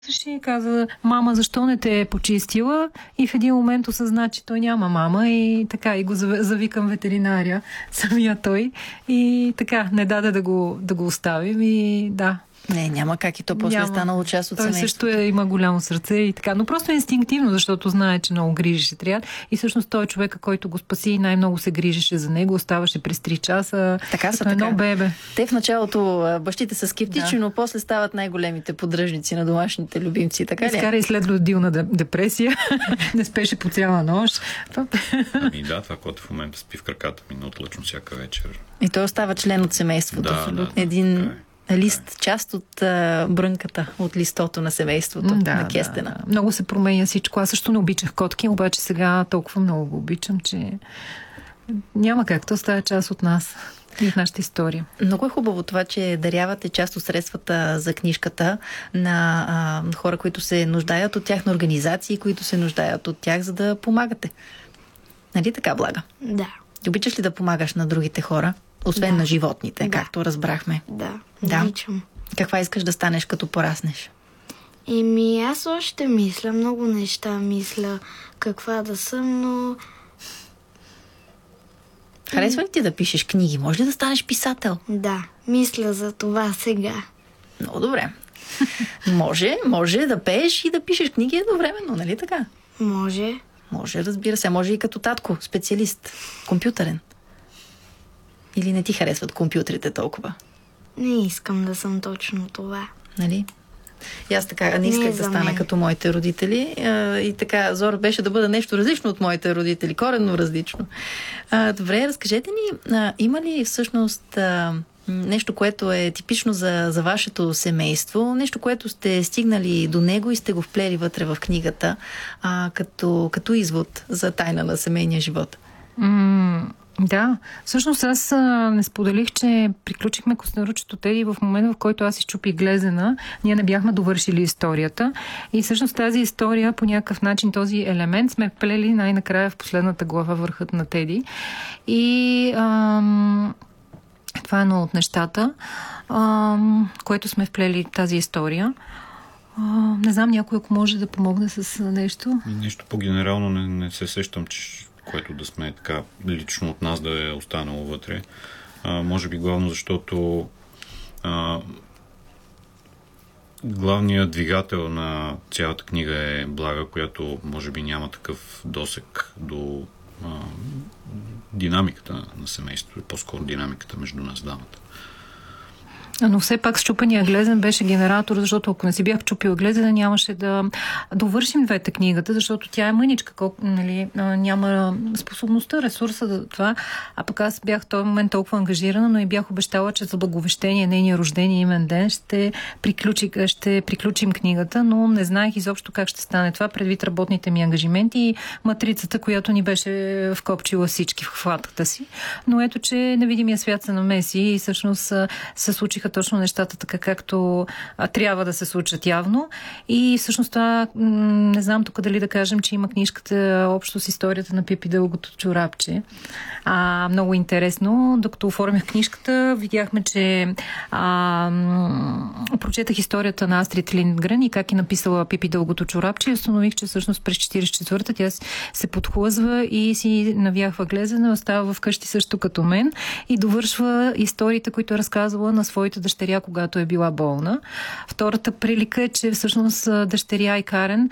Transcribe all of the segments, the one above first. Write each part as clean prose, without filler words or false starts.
И каза: мама, защо не те е почистила? И в един момент осъзна, че той няма мама и така, и го зави към ветеринария, самия той. И така, не даде да го оставим и да. Не, няма как, и то после е станало част от семейството. Той също има голямо сърце и така, но просто е инстинктивно, защото знае, че много грижеше трябва. И всъщност той е човека, който го спаси и най-много се грижеше за него, оставаше през 3 часа. Така са, едно бебе. Те в началото бащите са скептични, но после стават най-големите поддръжници на домашните любимци. Така ли? Изкара и след родилна депресия. Не спеше по цяла нощ. Ами да, това, което в момента спи в краката ми неотлъчно всяка вечер. И той остава член от семейството. Един лист, част от брънката, от листото на семейството, на кестена. Да. Много се променя всичко. Аз също не обичах котки, обаче сега толкова много го обичам, че няма как. То става част от нас и в нашата история. Много е хубаво това, че дарявате част от средствата за книжката на хора, които се нуждаят от тях, на организации, които се нуждаят от тях, за да помагате. Нали така, Блага? Да. Обичаш ли да помагаш на другите хора? Освен на животните, както разбрахме. Да, обичам. Каква искаш да станеш, като пораснеш? Аз още мисля, много неща мисля каква да съм, но... Харесва ли ти да пишеш книги? Може ли да станеш писател? Да, мисля за това сега. Много добре. Може да пееш и да пишеш книги едновременно, нали така? Може. Може, разбира се. Може и като татко, специалист, компютърен. Или не ти харесват компютрите толкова? Не искам да съм точно това. Нали? И аз така не исках да стана като моите родители. И така, Зора беше да бъда нещо различно от моите родители. Коренно различно. Добре, разкажете ни, има ли всъщност нещо, което е типично за вашето семейство? Нещо, което сте стигнали до него и сте го вплели вътре в книгата, като извод за тайна на семейния живот? Да, всъщност аз не споделих, че приключихме Костенурчето Теди в момента, в който аз изчупих Глезена. Ние не бяхме довършили историята. И всъщност тази история, по някакъв начин, този елемент сме вплели най-накрая в последната глава, Върхът на Теди. И това е едно от нещата, което сме вплели тази история. Не знам, някой ако може да помогне с нещо. Нещо по-генерално не се сещам, което да сме така лично от нас да е останало вътре. Може би главно защото главният двигател на цялата книга е Блага, която може би няма такъв досег до динамиката на семейството, по-скоро динамиката между нас дамата. Но все пак счупения Глезен беше генератор, защото ако не си бях чупил Глезена, нямаше да довършим двете книгата, защото тя е мъничка, нали, няма способността, ресурса за това. А пък аз бях в този момент толкова ангажирана, но и бях обещала, че за благовещение нейния рождение имен ден ще приключим книгата, но не знаех изобщо как ще стане това, предвид работните ми ангажименти и матрицата, която ни беше вкопчила всички в хватката си. Но ето, че невидимия свят се намеси и всъщност се случиха точно нещата така, както трябва да се случат явно. И всъщност това, не знам тук дали да кажем, че има книжката общо с историята на Пипи Дългото чорапче. Много интересно. Докато оформях книжката, видяхме, че прочетах историята на Астрид Линдгрен и как е написала Пипи Дългото чорапче и установих, че всъщност през 44-та тя се подхлъзва и си навяхва Глезена, остава вкъщи също като мен и довършва историите, които е разказвала на своите дъщеря, когато е била болна. Втората прилика е, че всъщност дъщеря и Карен,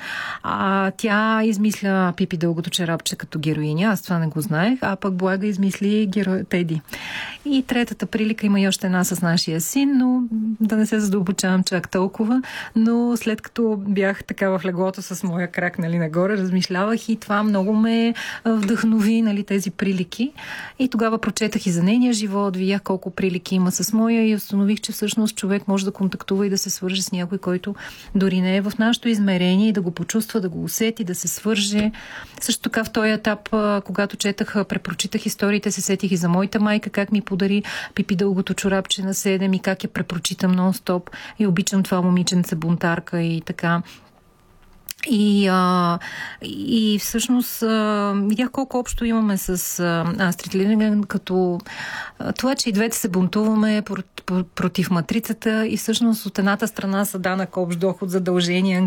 тя измисля Пипи Дългото чорапче като героиня. Аз това не го знаех, а пък Блага измисли Теди. И третата прилика има и още една с нашия син, но да не се задълбочавам чак толкова, но след като бях така в леглото с моя крак, нали, нагоре, размишлявах и това много ме вдъхнови, нали, тези прилики. И тогава прочетах и за нейния живот, видях колко прилики има с моя и установих, че всъщност човек може да контактува и да се свърже с някой, който дори не е в нашето измерение и да го почувства, да го усети, да се свърже. Също така в този етап, когато препрочитах историите, се сетих и за моята майка, как ми подари Пипи Дългото чорапче на 7 и как я препрочитам нон-стоп и обичам това момиченце бунтарка и така. И всъщност видях колко общо имаме с Астрид Линдгрен, като това, че и двете се бунтуваме против матрицата и всъщност от едната страна са данък, общ доход, задължения,